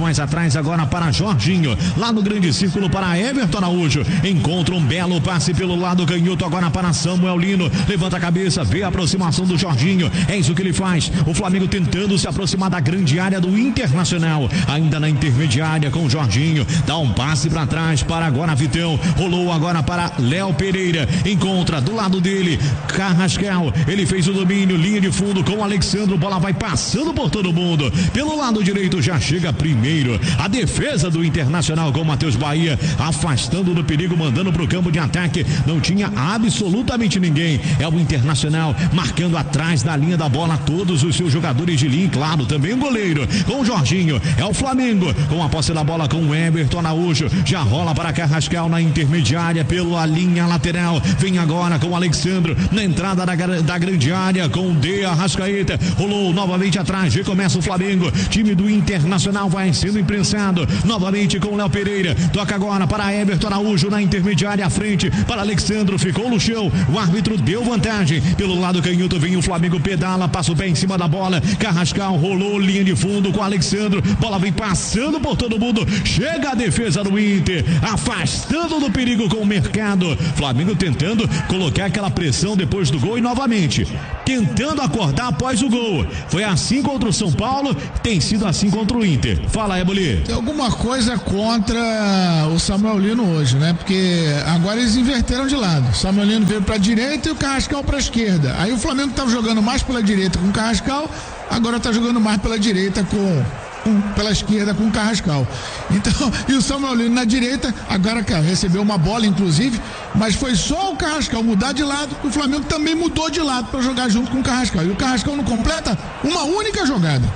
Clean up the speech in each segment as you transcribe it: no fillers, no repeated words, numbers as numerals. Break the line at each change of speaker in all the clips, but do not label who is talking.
mais atrás agora para Jorginho. Lá no grande círculo para Everton Araújo. Encontra um belo passe pelo lado canhoto agora para Samuel Lino. Levanta a cabeça, vê a aproximação do Jorginho. É isso que ele faz. O Flamengo tentando se aproximar da grande área do Internacional. Ainda na intermediária com o Jorginho. Dá um passe para trás para agora Vitão. Rolou agora para Léo Pereira. Encontra do lado dele Carrascal. Ele fez o domínio, linha de fundo com o Alexandre. Bola vai passando por todo mundo. Pelo lado direito já chega primeiro a defesa do Internacional com o Matheus Bahia, afastando do perigo, mandando para o campo de ataque. Não tinha absolutamente ninguém. É o Internacional marcando atrás da linha da bola todos os seus jogadores de linha, claro, também o goleiro com o Jorginho. É o Flamengo com a posse da bola com o Everton Araújo. Já rola para Carrascal na intermediária pela linha lateral. Vem agora com o Alexandre na entrada da grande área com o De Arrascaeta. Rolou novamente atrás. Recomeça o Flamengo. Time do Internacional vai sendo imprensado. Novamente com o Léo Pereira. Toca agora para Everton Araújo na intermediária à frente. Para Alexandre. Ficou no chão. O árbitro deu vantagem. Pelo lado canhoto vem o Flamengo. Pedala. Passa o pé em cima da bola. Carrascal rolou linha de fundo com o Alexandre. Bola vem passando por todo mundo. Chega a defesa do Inter. Afastando do perigo com o Mercado. Flamengo tentando colocar aquela pressão depois do gol e novamente tentando acordar após o gol. Foi assim contra o São Paulo, tem sido assim contra o Inter. Fala, Eboli.
Tem alguma coisa contra o Samuel Lino hoje, né? Porque agora eles inverteram de lado. O Samuel Lino veio pra direita e o Carrascal pra esquerda. Aí o Flamengo tava jogando mais pela direita com o Carrascal, agora tá jogando mais pela direita pela esquerda com o Carrascal. Então, e o Samuel Lino na direita, agora recebeu uma bola inclusive, mas foi só o Carrascal mudar de lado, o Flamengo também mudou de lado para jogar junto com o Carrascal. E o Carrascal não completa uma única jogada.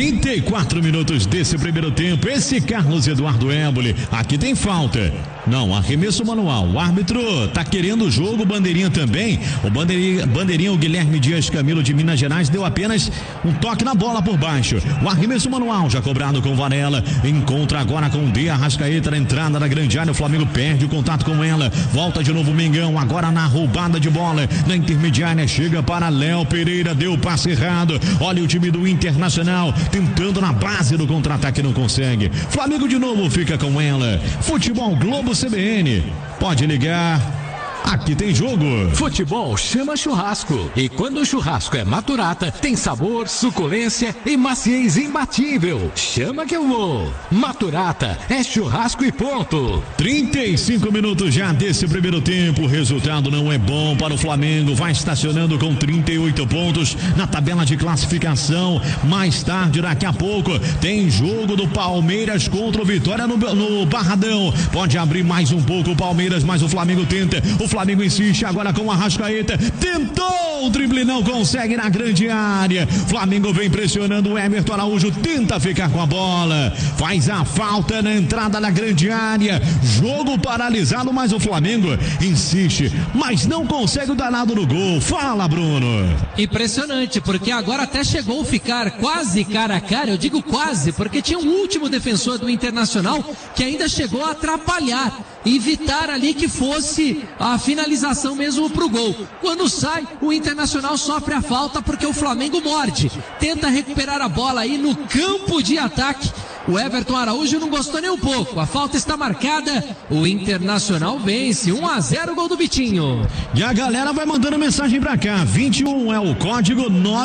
34 minutos desse primeiro tempo. Esse Carlos Eduardo Éboli. Aqui tem falta. Não, arremesso manual. O árbitro tá querendo o jogo, bandeirinha também. O bandeirinha, o Guilherme Dias Camilo de Minas Gerais, deu apenas um toque na bola por baixo. O arremesso manual já cobrado com Varela. Encontra agora com o De Arrascaeta na entrada da grande área. O Flamengo perde o contato com ela. Volta de novo o Mengão, agora na roubada de bola. Na intermediária chega para Léo Pereira, deu o passe errado. Olha o time do Internacional tentando na base do contra-ataque, não consegue. Flamengo de novo fica com ela. Futebol Globo CBN. Pode ligar. Aqui tem jogo.
Futebol chama churrasco. E quando o churrasco é Maturata, tem sabor, suculência e maciez imbatível. Chama que eu vou. Maturata é churrasco e ponto.
35 minutos já desse primeiro tempo. O resultado não é bom para o Flamengo. Vai estacionando com 38 pontos na tabela de classificação. Mais tarde, daqui a pouco, tem jogo do Palmeiras contra o Vitória no Barradão. Pode abrir mais um pouco o Palmeiras, mas o Flamengo tenta. O Flamengo insiste agora com o Arrascaeta. Tentou o drible, não consegue na grande área. Flamengo vem pressionando o Everton Araújo. Tenta ficar com a bola. Faz a falta na entrada da grande área. Jogo paralisado, mas o Flamengo insiste, mas não consegue o danado no gol. Fala, Bruno.
Impressionante, porque agora até chegou a ficar quase cara a cara. Eu digo quase, porque tinha um último defensor do Internacional que ainda chegou a atrapalhar, evitar ali que fosse a finalização mesmo pro gol. Quando sai, o Internacional sofre a falta porque o Flamengo morde. Tenta recuperar a bola aí no campo de ataque. O Everton Araújo não gostou nem um pouco. A falta está marcada. O Internacional vence 1-0, gol do Vitinho.
E a galera vai mandando mensagem pra cá. 21 é o código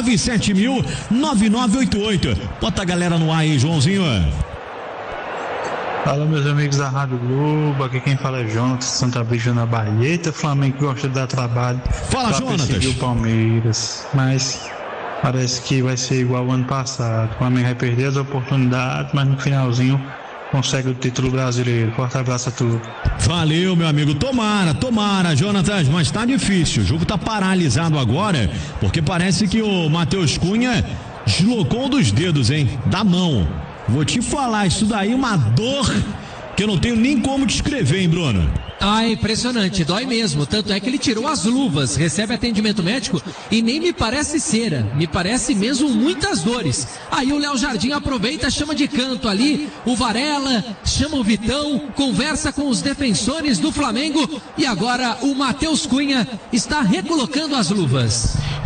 970009988. Bota a galera no ar aí, Joãozinho.
Fala, meus amigos da Rádio Globo, aqui quem fala é Jonas, Santa Brígida na Bahia. Eita, Flamengo gosta de dar trabalho.
Fala, Jonas.
O Palmeiras, mas parece que vai ser igual ao ano passado. O Flamengo vai perder as oportunidades, mas no finalzinho consegue o título brasileiro. Forte abraço a todos.
Valeu, meu amigo. Tomara, Jonatas, mas tá difícil. O jogo tá paralisado agora, porque parece que o Matheus Cunha deslocou um dos dedos, hein? Da mão. Vou te falar, isso daí é uma dor que eu não tenho nem como descrever, hein, Bruno?
Ah, impressionante, dói mesmo, tanto é que ele tirou as luvas, recebe atendimento médico e nem me parece cera, me parece mesmo muitas dores. Aí o Léo Jardim aproveita, chama de canto ali o Varela, chama o Vitão, conversa com os defensores do Flamengo e agora o Matheus Cunha está recolocando as luvas.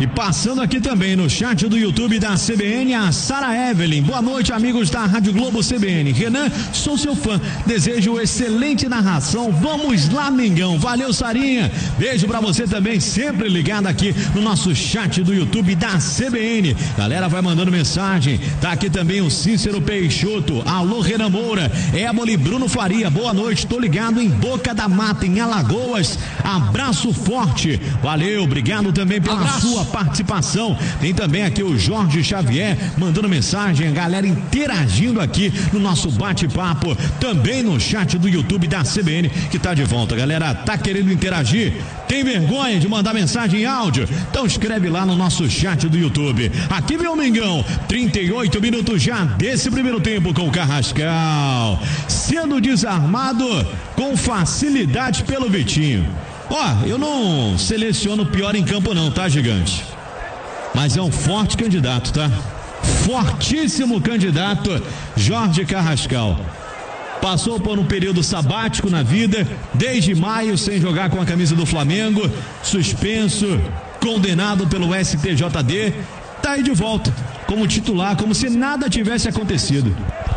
E passando aqui também no chat do YouTube da CBN, a Sara Evelyn. Boa noite, amigos da Rádio Globo CBN. Renan, sou seu fã. Desejo excelente narração. Vamos lá, Mengão. Valeu, Sarinha. Beijo pra você também, sempre ligado aqui no nosso chat do YouTube da CBN. Galera vai mandando mensagem. Tá aqui também o Cícero Peixoto. Alô, Renan Moura. Éboli Bruno Faria. Boa noite. Tô ligado em Boca da Mata, em Alagoas. Abraço forte. Valeu. Obrigado também pela sua participação. Tem também aqui o Jorge Xavier mandando mensagem, a galera interagindo aqui no nosso bate-papo, também no chat do YouTube da CBN, que tá de volta. Galera, tá querendo interagir? Tem vergonha de mandar mensagem em áudio? Então escreve lá no nosso chat do YouTube. Aqui vem o Mengão, 38 minutos já desse primeiro tempo com o Carrascal, sendo desarmado com facilidade pelo Vitinho. Eu não seleciono o pior em campo não, tá, gigante? Mas é um forte candidato, tá? Fortíssimo candidato, Jorge Carrascal. Passou por um período sabático na vida, desde maio sem jogar com a camisa do Flamengo, suspenso, condenado pelo STJD, tá aí de volta, como titular, como se nada tivesse acontecido.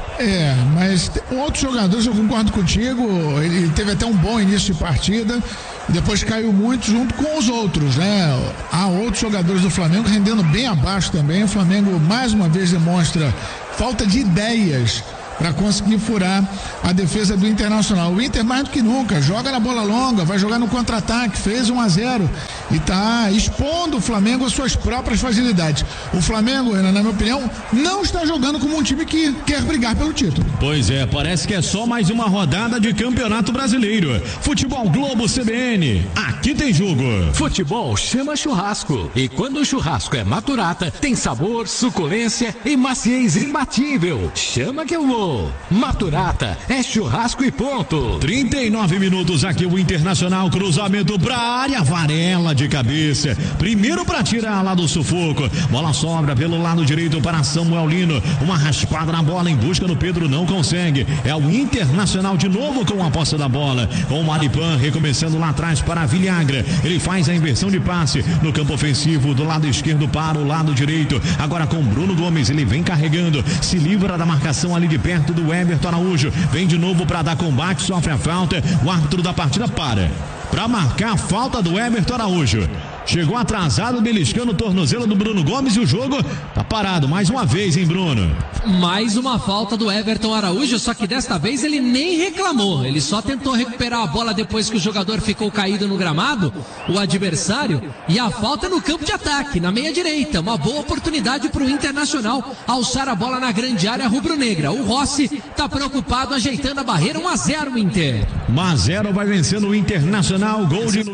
Mas outros jogadores, eu concordo contigo, ele teve até um bom início de partida, depois caiu muito junto com os outros, né? Há outros jogadores do Flamengo rendendo bem abaixo também. O Flamengo mais uma vez demonstra falta de ideias para conseguir furar a defesa do Internacional. O Inter mais do que nunca joga na bola longa, vai jogar no contra-ataque, fez 1-0 e tá expondo o Flamengo às suas próprias fragilidades. O Flamengo, na minha opinião, não está jogando como um time que quer brigar pelo título.
Pois é, parece que é só mais uma rodada de Campeonato Brasileiro. Futebol Globo CBN, aqui tem jogo.
Futebol chama churrasco, e quando o churrasco é Maturata, tem sabor, suculência e maciez imbatível. Chama que eu vou. Maturata é churrasco e ponto.
39 minutos aqui o Internacional, cruzamento pra área, Varela de cabeça, primeiro pra tirar lá do sufoco, bola sobra pelo lado direito para Samuel Lino, uma raspada na bola em busca do Pedro, não consegue, é o Internacional de novo com a posse da bola, com o Maripan recomeçando lá atrás para Villagra, ele faz a inversão de passe no campo ofensivo do lado esquerdo para o lado direito, agora com Bruno Gomes, ele vem carregando, se livra da marcação ali de perto do Everton Araújo, vem de novo para dar combate, sofre a falta, o árbitro da partida para marcar a falta do Everton Araújo. Chegou atrasado, beliscando o tornozelo do Bruno Gomes e o jogo tá parado mais uma vez, hein, Bruno?
Mais uma falta do Everton Araújo, só que desta vez ele nem reclamou, ele só tentou recuperar a bola depois que o jogador ficou caído no gramado, o adversário, e a falta no campo de ataque, na meia direita, uma boa oportunidade para o Internacional alçar a bola na grande área rubro-negra. O Rossi tá preocupado, ajeitando a barreira, 1-0 Inter.
1-0 vai vencendo o Internacional,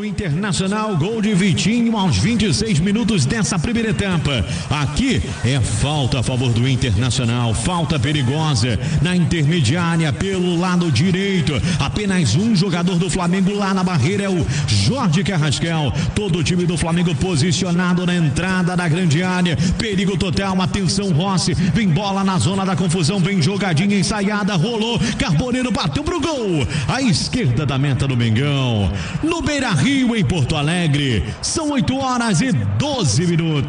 gol de Vitinho aos 26 minutos dessa primeira etapa. Aqui é falta a favor do Internacional, falta perigosa na intermediária pelo lado direito, apenas um jogador do Flamengo lá na barreira, é o Jorge Carrascal. Todo o time do Flamengo posicionado na entrada da grande área, perigo total, atenção Rossi, vem bola na zona da confusão, vem jogadinha ensaiada, rolou, Carboneiro bateu pro gol, à esquerda da meta do Mengão, no Beira-Rio em Porto Alegre. São 8h12.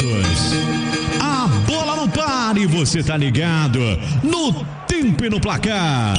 A bola não para e você tá ligado no tempo e no placar.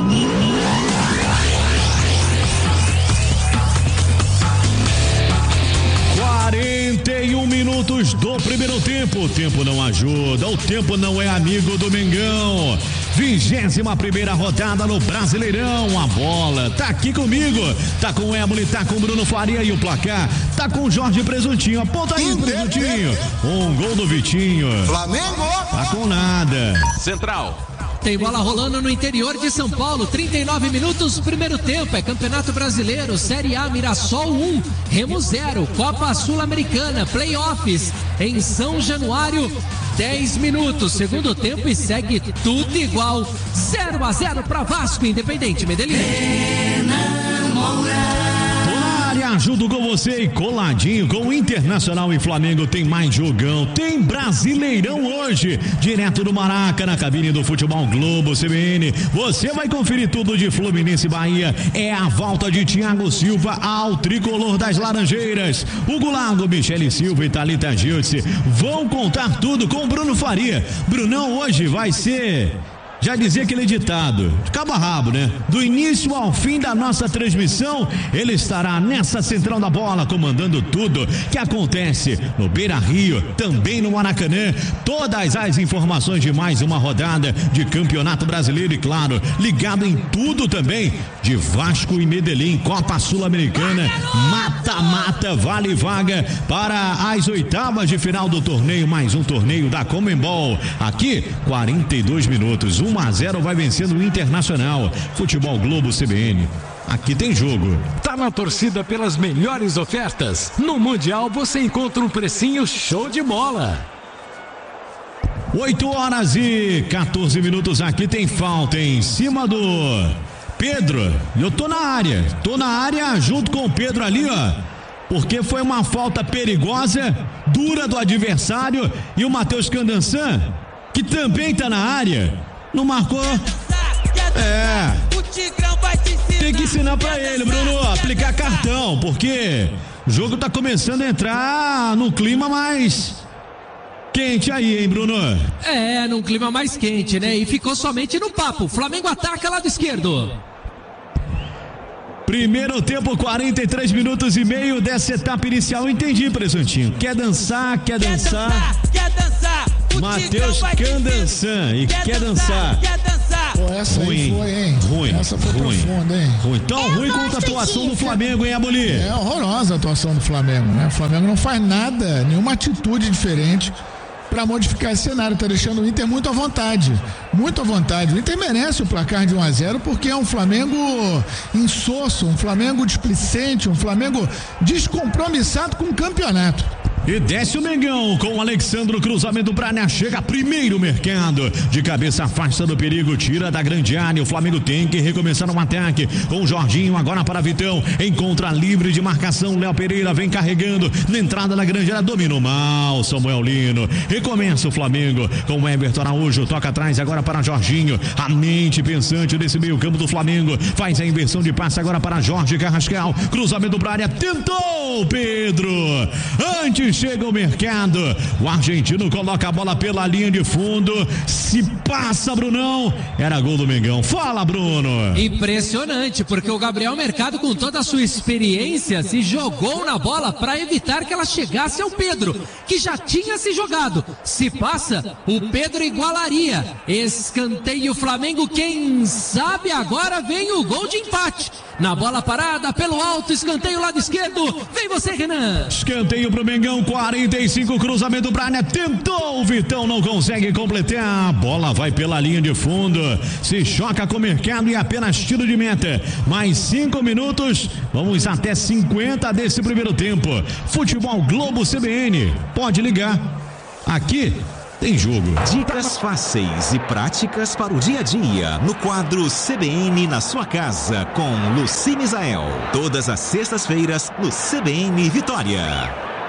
41 minutos do primeiro tempo. O tempo não ajuda, o tempo não é amigo do Mengão. 21ª rodada no Brasileirão. A bola tá aqui comigo, tá com o Éboli, tá com o Bruno Faria e o placar tá com o Jorge Presuntinho. Aponta aí, Presuntinho. Um gol do Vitinho.
Flamengo.
Tá com nada.
Central.
Tem bola rolando no interior de São Paulo, 39 minutos, primeiro tempo, é Campeonato Brasileiro, Série A, Mirassol 1, Remo 0, Copa Sul-Americana, Playoffs, em São Januário, 10 minutos, segundo tempo e segue tudo igual, 0-0 para Vasco, Independente Medellín.
área, junto com você e coladinho com o Internacional e Flamengo. Tem mais jogão, tem Brasileirão hoje, direto do Maraca, na cabine do Futebol Globo CBN. Você vai conferir tudo de Fluminense e Bahia. É a volta de Thiago Silva ao tricolor das Laranjeiras. Hugo Lago, Michele Silva e Thalita Giltze vão contar tudo com Bruno Faria. Brunão hoje vai ser... Já dizia aquele ditado, de cabo a rabo, né? Do início ao fim da nossa transmissão, ele estará nessa central da bola, comandando tudo que acontece no Beira-Rio, também no Maracanã. Todas as informações de mais uma rodada de Campeonato Brasileiro e, claro, ligado em tudo também de Vasco e Medellín, Copa Sul-Americana, mata-mata, vale vaga para as oitavas de final do torneio, mais um torneio da Conmebol. Aqui, 42 minutos, 1-0 vai vencendo o Internacional. Futebol Globo CBN. Aqui tem jogo.
Tá na torcida pelas melhores ofertas? No Mundial você encontra um precinho show de bola.
8h14. Aqui tem falta em cima do Pedro. E eu tô na área junto com o Pedro ali, ó. Porque foi uma falta perigosa, dura do adversário. E o Matheus Candançan, que também tá na área, não marcou. Tem que ensinar pra ele, Bruno, aplicar cartão, porque o jogo tá começando a entrar no clima mais quente aí, hein, Bruno?
Num clima mais quente, né? E ficou somente no papo. Flamengo ataca lado esquerdo.
Primeiro tempo, 43 minutos e meio dessa etapa inicial. Entendi, presuntinho. Quer dançar. Matheus Candançan e quer dançar.
Pô, essa ruim, aí foi, hein?
Ruim.
Essa foi profunda, hein?
Tão ruim quanto a atuação do Flamengo, hein, Aboli?
É horrorosa a atuação do Flamengo, né? O Flamengo não faz nada, nenhuma atitude diferente para modificar esse cenário, tá deixando o Inter muito à vontade. O Inter merece o placar de 1-0 porque é um Flamengo insosso, um Flamengo displicente, um Flamengo descompromissado com o campeonato.
E desce o Mengão com o Alexandro, cruzamento pra área, chega primeiro mercado, de cabeça afasta do perigo, tira da grande área, o Flamengo tem que recomeçar no ataque, com o Jorginho agora para Vitão, encontra livre de marcação, Léo Pereira vem carregando, na entrada da grande área, dominou mal, Samuel Lino, recomeça o Flamengo, com o Everton Araújo, toca atrás agora para Jorginho, a mente pensante desse meio campo do Flamengo, faz a inversão de passe agora para Jorge Carrascal, cruzamento pra área, tentou Pedro, antes chega o mercado, o argentino coloca a bola pela linha de fundo, se passa, Brunão, era gol do Mengão. Fala, Bruno.
Impressionante, porque o Gabriel Mercado, com toda a sua experiência, se jogou na bola para evitar que ela chegasse ao Pedro, que já tinha se jogado. Se passa, o Pedro igualaria. Escanteio Flamengo, quem sabe agora vem o gol de empate. Na bola parada, pelo alto, escanteio lado esquerdo. Vem você, Renan.
Escanteio pro Mengão, 45, cruzamento pra área, tentou o Vitão, não consegue completar. A bola vai pela linha de fundo, se choca com o mercado e apenas tiro de meta. Mais 5 minutos, vamos até 50 desse primeiro tempo. Futebol Globo CBN, pode ligar. Aqui tem jogo.
Dicas fáceis e práticas para o dia a dia no quadro CBN na sua casa com Luci Misael. Todas as sextas-feiras no CBN Vitória.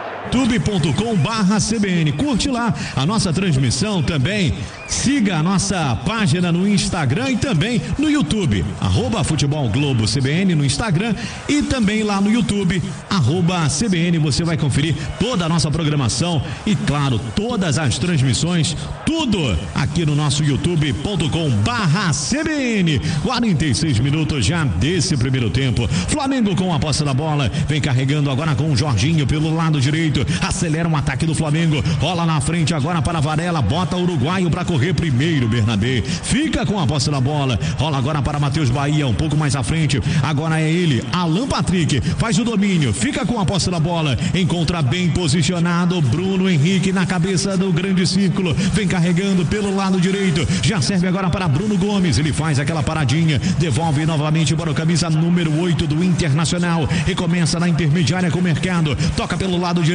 youtube.com/CBN. Curte lá a nossa transmissão também. Siga a nossa página no Instagram e também no YouTube. @Futebol Globo CBN no Instagram e também lá no YouTube, @CBN. Você vai conferir toda a nossa programação e, claro, todas as transmissões, tudo aqui no nosso youtube.com/CBN. 46 minutos já desse primeiro tempo. Flamengo com a posse da bola, vem carregando agora com o Jorginho pelo lado direito. Acelera um ataque do Flamengo, rola na frente agora para Varela, bota o uruguaio para correr primeiro, Bernabé fica com a posse da bola, rola agora para Matheus Bahia, um pouco mais à frente, agora é ele, Alan Patrick, faz o domínio, fica com a posse da bola, encontra bem posicionado Bruno Henrique na cabeça do grande círculo, vem carregando pelo lado direito, já serve agora para Bruno Gomes, ele faz aquela paradinha, devolve novamente para o camisa número 8 do Internacional, recomeça na intermediária com o mercado, toca pelo lado direito,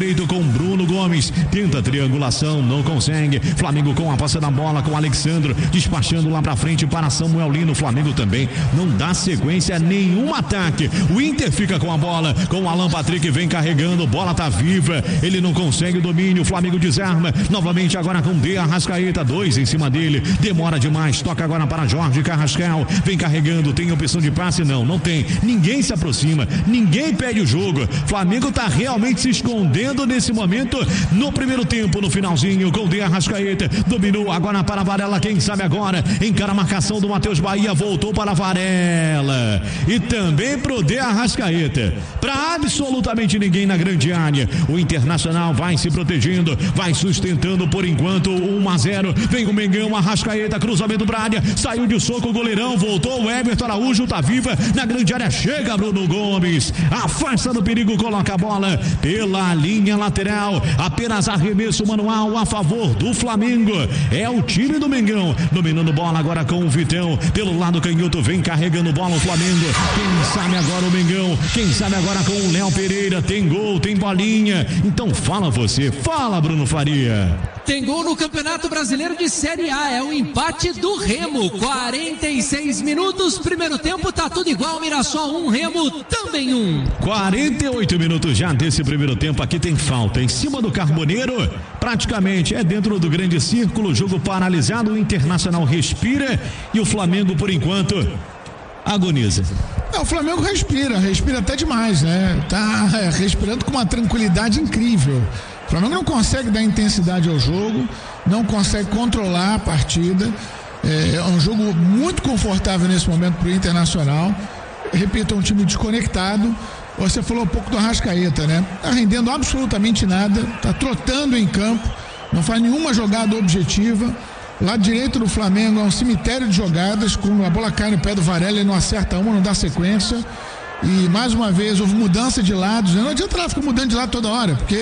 direito com Bruno Gomes. Tenta triangulação, não consegue. Flamengo com a posse da bola com Alexandro, despachando lá pra frente para Samuel Lino. Flamengo também não dá sequência a nenhum ataque. O Inter fica com a bola, com o Alan Patrick, vem carregando, bola tá viva, ele não consegue o domínio. Flamengo desarma, novamente agora com De Arrascaeta, 2 em cima dele, demora demais, toca agora para Jorge Carrascal, vem carregando, tem opção de passe? Não tem, ninguém se aproxima, ninguém pede o jogo. Flamengo tá realmente se escondendo nesse momento no primeiro tempo, no finalzinho, com De Arrascaeta, dominou agora para Varela, quem sabe agora, encara a marcação do Matheus Bahia, voltou para Varela e também pro De Arrascaeta, para absolutamente ninguém na grande área. O Internacional vai se protegendo, vai sustentando por enquanto 1-0, vem o Mengão, Arrascaeta, cruzamento pra área, saiu de soco o goleirão, voltou o Everton Araújo, tá viva na grande área, chega Bruno Gomes, afasta do perigo, coloca a bola pela linha lateral, apenas arremesso manual a favor do Flamengo. É o time do Mengão, dominando bola agora com o Vitão, pelo lado canhoto, vem carregando bola o Flamengo. Quem sabe agora o Mengão, quem sabe agora com o Léo Pereira, tem gol, tem bolinha. Então fala você, fala Bruno Faria.
Tem gol no Campeonato Brasileiro de Série A, é um empate do Remo, 46 minutos, primeiro tempo, tá tudo igual, Mirassol 1, Remo também 1.
48 minutos já desse primeiro tempo, aqui tem falta em cima do Carboneiro, praticamente é dentro do grande círculo, jogo paralisado, o Internacional respira e o Flamengo por enquanto agoniza.
O Flamengo respira até demais, né? Tá respirando com uma tranquilidade incrível. O Flamengo não consegue dar intensidade ao jogo, não consegue controlar a partida. É um jogo muito confortável nesse momento para o Internacional. Repito, é um time desconectado. Você falou um pouco do Arrascaeta, né? Tá rendendo absolutamente nada, tá trotando em campo, não faz nenhuma jogada objetiva. Lado direito do Flamengo é um cemitério de jogadas, quando a bola cai no pé do Varela, ele não acerta uma, não dá sequência. E mais uma vez houve mudança de lados. Não adianta ela ficar mudando de lado toda hora, porque